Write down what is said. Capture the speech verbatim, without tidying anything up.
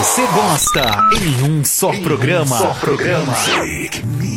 você gosta em um só em programa. Um só programa. Music